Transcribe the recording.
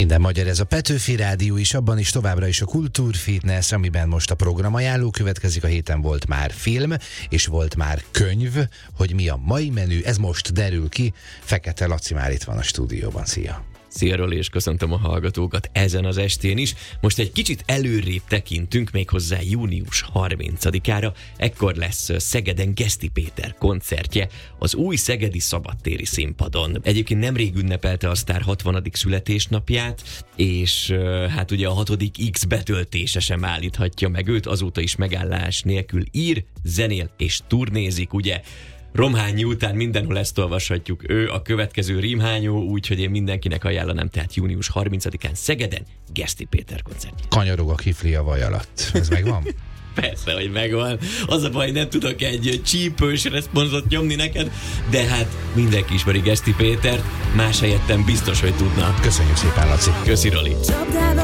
Minden magyar, ez a Petőfi Rádió is, abban is továbbra is a Kultúrfitness, amiben most a programajánló következik. A héten volt már film, és volt már könyv, hogy mi a mai menü, ez most derül ki. Fekete Laci már itt van a stúdióban, szia! Szia Roli, és köszöntöm a hallgatókat ezen az estén is. Most egy kicsit előrébb tekintünk, méghozzá június 30-ára. Ekkor lesz Szegeden Geszti Péter koncertje az új szegedi szabadtéri színpadon. Egyébként nemrég ünnepelte a sztár 60. születésnapját, és hát ugye a 6. X betöltése sem állíthatja meg őt, azóta is megállás nélkül ír, zenél és turnézik, ugye. Romhányi után mindenhol ezt olvashatjuk, ő a következő rímhányó, úgyhogy én mindenkinek ajánlanám, tehát június 30-án Szegeden Geszti Péter koncertje. Kanyarog a kifli a vaj alatt. Ez megvan? Persze, hogy megvan. Az a baj, nem tudok egy csípős reszponzot nyomni neked, de hát mindenki ismeri Geszti Pétert, más helyettem biztos, hogy tudna. Köszönjük szépen, Laci. Köszi, Roli.